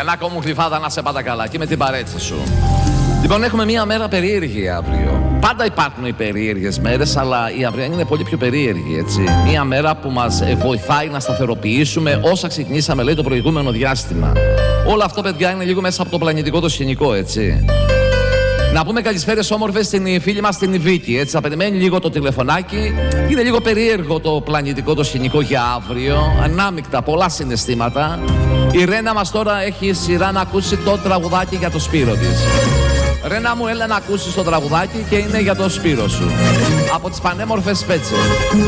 Γιαννάκο μου Γλυφάδα, να σε πάντα καλά και με την παρέτηση σου. Λοιπόν, έχουμε μία μέρα περίεργη αύριο. Πάντα υπάρχουν οι περίεργες μέρες, αλλά η αυριανή είναι πολύ πιο περίεργη, έτσι. Μία μέρα που μας βοηθάει να σταθεροποιήσουμε όσα ξεκινήσαμε, λέει, το προηγούμενο διάστημα. Όλο αυτό, παιδιά, είναι λίγο μέσα από το πλανητικό το σκηνικό, έτσι. Να πούμε καλησπέρες όμορφες στην φίλη μας την Βίκη, έτσι. Θα περιμένει λίγο το τηλεφωνάκι. Είναι λίγο περίεργο το πλανητικό το σκηνικό για αύριο. Ανάμεικτα, πολλά συναισθήματα. Η Ρένα μας τώρα έχει σειρά να ακούσει το τραγουδάκι για το Σπύρο της. Ρένα μου, έλα να ακούσεις το τραγουδάκι και είναι για το Σπύρο σου. Από τις πανέμορφες Σπέτσες.